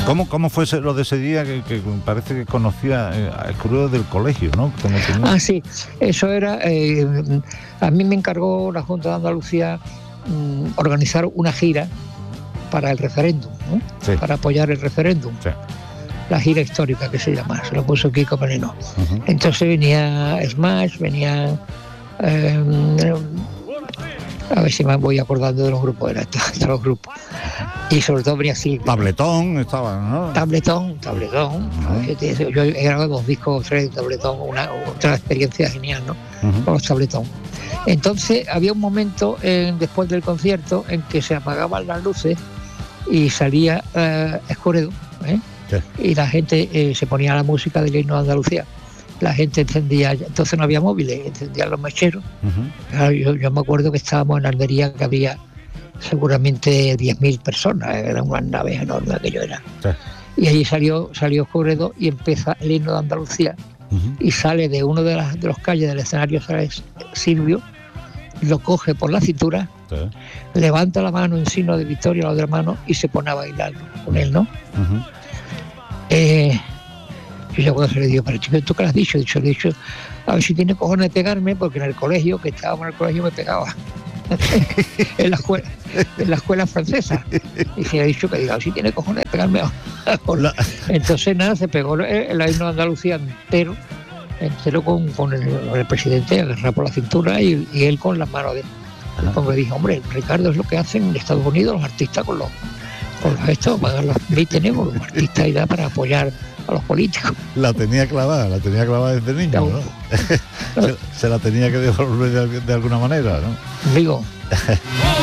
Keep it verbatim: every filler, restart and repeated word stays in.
¿Cómo, cómo fue ese- lo de ese día que, que parece que conocía eh, al Escudero del colegio, ¿no? Como tenía- Ah, sí, eso era, eh, a mí me encargó la Junta de Andalucía mm, organizar una gira para el referéndum, ¿no? Sí. Para apoyar el referéndum, Sí. la gira histórica que se llama, se lo puso Kiko Menino. Ujú. Entonces venía Smash, venía... eh, a ver si me voy acordando de los grupos, era de los grupos. Y sobre todo venía Silvio. Tabletón estaba, ¿no? Tabletón, tabletón. Ujú. Yo he grabado dos discos, tres de tabletón, una, otra experiencia genial, ¿no? Ujú. Con los tabletón. Entonces había un momento en- después del concierto en que se apagaban las luces y salía eh, Escoredo, ¿eh? Sí. Y la gente eh, se ponía la música del himno de Andalucía. La gente encendía, entonces no había móviles, encendían los mecheros. Ujú. Claro, yo, yo me acuerdo que estábamos en Almería, que había seguramente diez mil personas, eran unas naves enormes aquello era. Sí. Y allí salió, salió Escoredo y empieza el himno de Andalucía. Ujú. Y sale de uno de las de los calles del escenario, sale Silvio, lo coge por la cintura, Sí. levanta la mano en signo de victoria, la otra mano, y se pone a bailar con él, ¿no? Ujú. Eh, y yo cuando se le digo, pero chico, ¿tú qué le has dicho? Dicho, le he dicho, a ver si tiene cojones de pegarme, porque en el colegio, que estábamos en el colegio, me pegaba. en la escuela, en la escuela francesa. Y se le ha dicho que diga, a ver si tiene cojones de pegarme. La- Entonces nada, se pegó el, el himno de Andalucía entero, entero con, con, el, con el presidente agarrado por la cintura y, y él con las manos de... Como le dije, hombre, Ricardo, es lo que hacen en Estados Unidos los artistas con los con los estos, pagar los y tenemos los artistas y da para apoyar a los políticos. La tenía clavada, la tenía clavada desde niño, ¿no? se, se la tenía que devolver de, de alguna manera, ¿no? Digo,